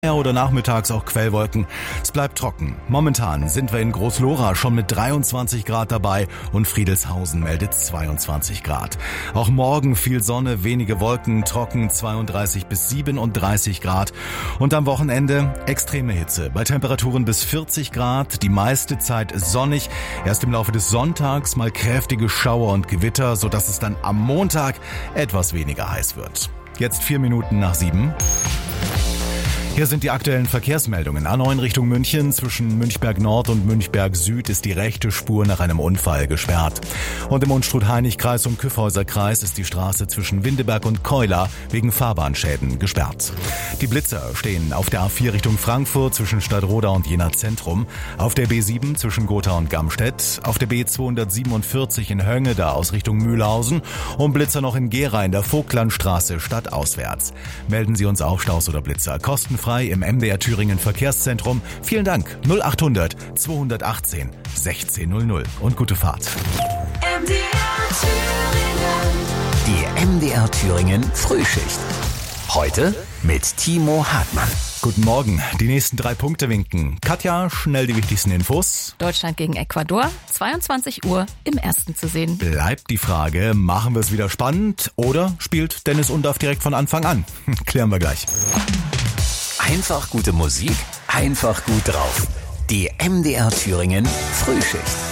oder nachmittags auch Quellwolken. Es bleibt trocken. Momentan sind wir in Großlora schon mit 23 Grad dabei und Friedelshausen meldet 22 Grad. Auch morgen viel Sonne, wenige Wolken, trocken 32 bis 37 Grad. Und am Wochenende extreme Hitze bei Temperaturen bis 40 Grad, die meiste Zeit sonnig. Erst im Laufe des Sonntags mal kräftige Schauer und Gewitter, sodass es dann am Montag etwas weniger heiß wird. Jetzt 4 Minuten nach 7. Hier sind die aktuellen Verkehrsmeldungen. A9 Richtung München. Zwischen Münchberg Nord und Münchberg Süd ist die rechte Spur nach einem Unfall gesperrt. Und im Unstrut-Hainich-Kreis und Kyffhäuser-Kreis ist die Straße zwischen Windeberg und Keula wegen Fahrbahnschäden gesperrt. Die Blitzer stehen auf der A4 Richtung Frankfurt zwischen Stadtroda und Jena Zentrum, auf der B7 zwischen Gotha und Gamstedt, auf der B247 in Höngeda aus Richtung Mühlhausen und Blitzer noch in Gera in der Vogtlandstraße stadtauswärts. Melden Sie uns auch Staus oder Blitzer kostenfrei im MDR Thüringen Verkehrszentrum. Vielen Dank. 0800 218 1600 und gute Fahrt. Die MDR Thüringen Frühschicht. Heute mit Timo Hartmann. Guten Morgen. Die nächsten 3 Punkte winken. Katja, schnell die wichtigsten Infos. Deutschland gegen Ecuador, 22 Uhr im Ersten zu sehen. Bleibt die Frage, machen wir es wieder spannend oder spielt Dennis Undaff direkt von Anfang an? Klären wir gleich. Einfach gute Musik, einfach gut drauf. Die MDR Thüringen Frühschicht.